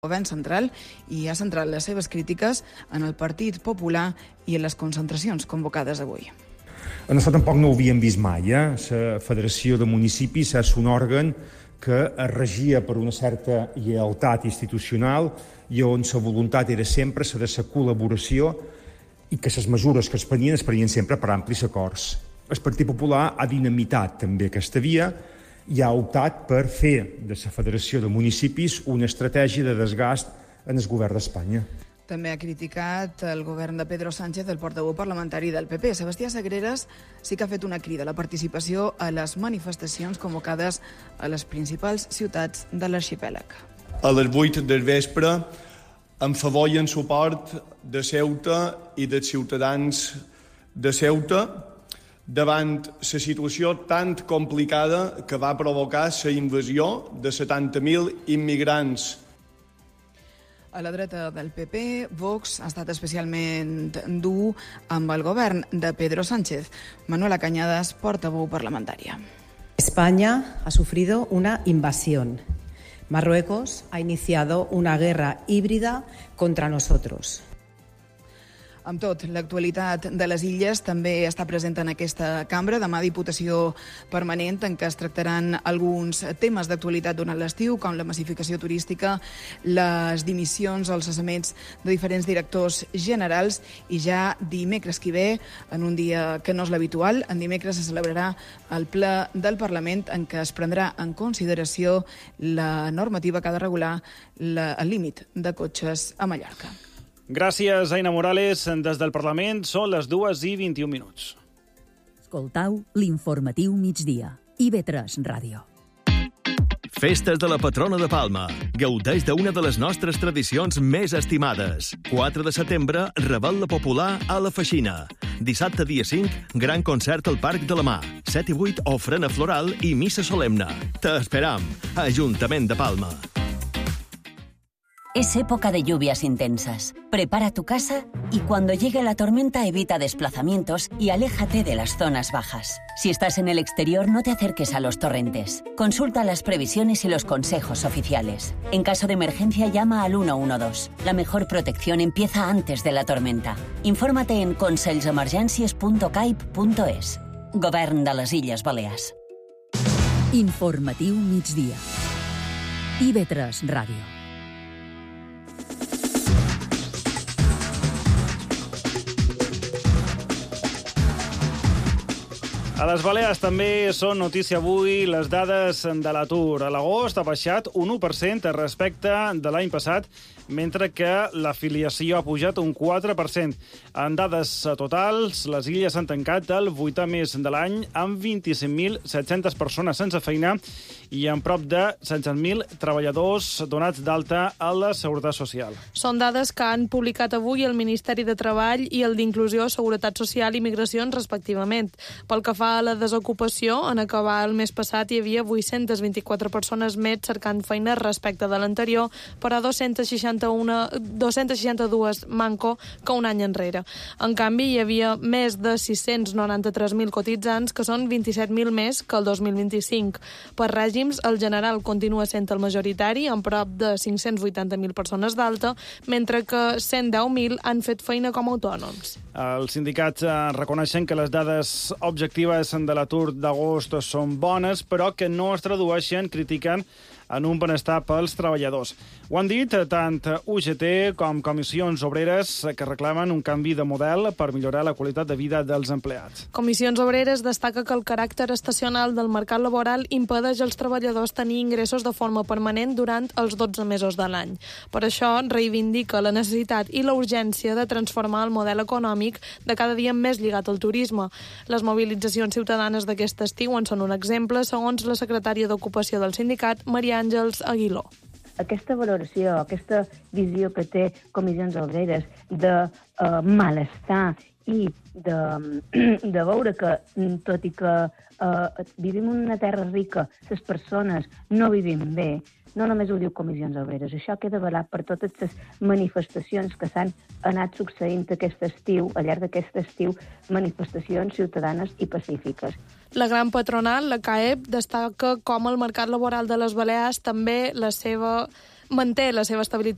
Govern central i ha centrat les seves crítiques en el Partit Popular i en les concentracions convocades avui. Això tampoc no ho havíem vist mai. La Federació de Municipis és un òrgan que es regia per una certa lleialtat institucional i on la voluntat era sempre la de la col·laboració i que les mesures que es prenien sempre per amplis acords. El Partit Popular ha dinamitat també aquesta via i ha optat per fer de la Federació de Municipis una estratègia de desgast en el govern d'Espanya. També ha criticat el govern de Pedro Sánchez, el portaveu parlamentari del PP. Sebastià Sagreras sí que ha fet una crida a la participació a les manifestacions convocades a les principals ciutats de l'arxipèlag. A les 8 del vespre, en favor i en suport de Ceuta i dels ciutadans de Ceuta, davant la situació tan complicada que va provocar la invasió de 70.000 immigrants. A la dreta del PP, Vox ha estat especialment dur amb el govern de Pedro Sánchez. Manuela Cañadas, portaveu parlamentària. España ha sufrido una invasión. Marruecos ha iniciado una guerra híbrida contra nosotros. Amb tot, l'actualitat de les illes també està present en aquesta cambra. Demà, Diputació Permanent, en què es tractaran alguns temes d'actualitat durant l'estiu, com la massificació turística, les dimissions o els cessaments de diferents directors generals, i ja dimecres que ve, en un dia que no és l'habitual, en dimecres se celebrarà el ple del Parlament en què es prendrà en consideració la normativa que ha de regular el límit de cotxes a Mallorca. Gràcies, Aina Morales. Des del Parlament són les 2:21. Escoltau l'informatiu migdia. IB3 Ràdio. Festes de la patrona de Palma. Gaudeix d'una de les nostres tradicions més estimades. 4 de setembre, Rebel·la Popular a la Feixina. Dissabte, dia 5, gran concert al Parc de la Mar. 7 i 8, ofrena floral i missa solemne. T'esperam. Ajuntament de Palma. Es época de lluvias intensas. Prepara tu casa y cuando llegue la tormenta evita desplazamientos y aléjate de las zonas bajas. Si estás en el exterior, no te acerques a los torrentes. Consulta las previsiones y los consejos oficiales. En caso de emergencia, llama al 112. La mejor protección empieza antes de la tormenta. Infórmate en consells.emergències.caip.es. Govern de les Illes Balears. Informatiu migdia. IB3 Ràdio. A les Balears també són notícia avui les dades de l'atur. A l'agost ha baixat un 1% respecte de l'any passat, mentre que l'afiliació ha pujat un 4%. En dades totals, les illes han tancat el 8è mes de l'any amb 25.700 persones sense feina i amb prop de 16.000 treballadors donats d'alta a la Seguretat Social. Són dades que han publicat avui el Ministeri de Treball i el d'Inclusió, Seguretat Social i Migracions, respectivament. Pel que fa a la desocupació, en acabar el mes passat hi havia 824 persones més cercant feina respecte de l'anterior, però 262 manco que un any enrere. En canvi, hi havia més de 693.000 cotitzants, que són 27.000 més que el 2025. Per règims, el general continua sent el majoritari, amb prop de 580.000 persones d'alta, mentre que 110.000 han fet feina com a autònoms. Els sindicats reconeixen que les dades objectives de l'atur d'agost són bones, però que no es tradueixen, critiquen, en un benestar pels treballadors. Ho han dit tant UGT com comissions obreres que reclamen un canvi de model per millorar la qualitat de vida dels empleats. Comissions Obreres destaca que el caràcter estacional del mercat laboral impedeix als treballadors tenir ingressos de forma permanent durant els 12 mesos de l'any. Per això reivindica la necessitat i la urgència de transformar el model econòmic de cada dia més lligat al turisme. Les mobilitzacions ciutadanes d'aquest estiu en són un exemple, segons la secretària d'Ocupació del sindicat, Maria Àngels Aguiló. Aquesta valoració, aquesta visió que té Comissions Obreres de malestar i de veure que, tot i que vivim en una terra rica, les persones no vivim bé, no només ho diu Comissions Obreres, això queda avalat per totes les manifestacions que s'han anat succeint aquest estiu, al llarg d'aquest estiu, manifestacions ciutadanes i pacífiques. La gran patronal, la CAEB, destaca com el mercat laboral de les Balears també manté la seva estabilitat